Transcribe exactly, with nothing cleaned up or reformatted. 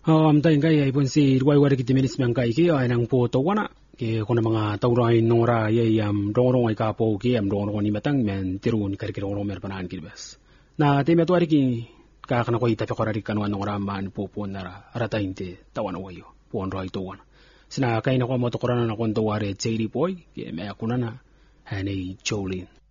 Um, tayo kaya ipon si Ruay Wari Kitimenis Miang Kai ki ay nang po to wana ki kuna mga tauray nora yay am dongorong ay kapo ki am dongorong ni matang men tiru ni karikirong mer panan ki bes. Na teme to ari ki ka kana ko itapi korari kanwan nora man po po nara aratain te tawan wayo po ro ito wana. Sina kay na ko mo to korana na kon to wari tsiri boy ki me akuna na hanay Jolene.